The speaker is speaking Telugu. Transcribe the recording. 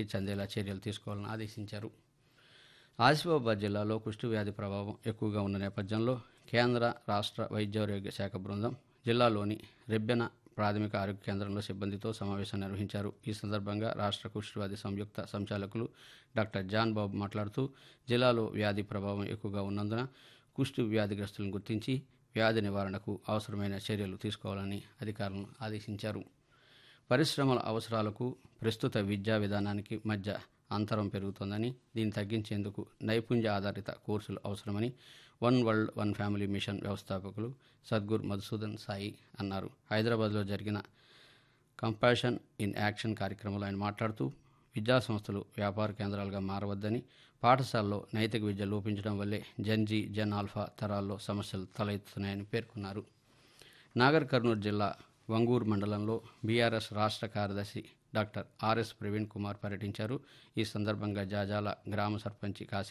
చెందేలా చర్యలు తీసుకోవాలని ఆదేశించారు. ఆసిఫాబాద్ జిల్లాలో కుష్ఠవ్యాధి ప్రభావం ఎక్కువగా ఉన్న నేపథ్యంలో కేంద్ర రాష్ట్ర వైద్యారోగ్య శాఖ బృందం జిల్లాలోని రెబ్బెన ప్రాథమిక ఆరోగ్య కేంద్రంలో సిబ్బందితో సమావేశం నిర్వహించారు. ఈ సందర్భంగా రాష్ట్ర కుష్ఠవ్యాధి సంయుక్త సంచాలకులు డాక్టర్ జాన్ బాబు మాట్లాడుతూ జిల్లాలో వ్యాధి ప్రభావం ఎక్కువగా ఉన్నందున కుష్ఠు వ్యాధిగ్రస్తులను గుర్తించి వ్యాధి నివారణకు అవసరమైన చర్యలు తీసుకోవాలని అధికారులను ఆదేశించారు. పరిశ్రమల అవసరాలకు ప్రస్తుత విద్యా విధానానికి మధ్య అంతరం పెరుగుతోందని, దీన్ని తగ్గించేందుకు నైపుణ్య ఆధారిత కోర్సులు అవసరమని one world one family machine వ్యవస్థాపకులు సద్గురు మధుసూదన్ సాయి అన్నారు. హైదరాబాద్లో జరిగిన కంపాషన్ ఇన్ యాక్షన్ కార్యక్రమంలో ఆయన మాట్లాడుతూ విద్యాసంస్థలు వ్యాపార కేంద్రాలుగా మారవద్దని, పాఠశాలలో నైతిక విద్య లోపించడం వల్లే జెన్జీ జెన్ ఆల్ఫా తరాల్లో సమస్యలు తలెత్తుతున్నాయని పేర్కొన్నారు. నాగర్ కర్నూలు జిల్లా వంగూరు మండలంలో బీఆర్ఎస్ రాష్ట్ర కార్యదర్శి డాక్టర్ ఆర్ఎస్ ప్రవీణ్ కుమార్ పర్యటించారు. ఈ సందర్భంగా జాజాల గ్రామ సర్పంచి కాశీ